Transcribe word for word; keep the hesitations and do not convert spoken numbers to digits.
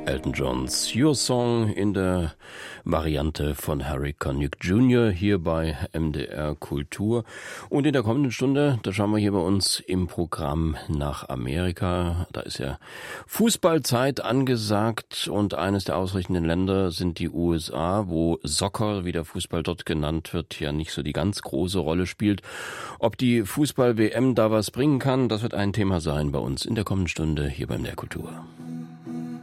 Elton Johns Your Song in der Variante von Harry Connick Junior hier bei M D R Kultur. Und in der kommenden Stunde, da schauen wir hier bei uns im Programm nach Amerika. Da ist ja Fußballzeit angesagt und eines der ausrichtenden Länder sind die U S A, wo Soccer, wie der Fußball dort genannt wird, ja nicht so die ganz große Rolle spielt. Ob die Fußball-W M da was bringen kann, das wird ein Thema sein bei uns in der kommenden Stunde hier bei M D R Kultur.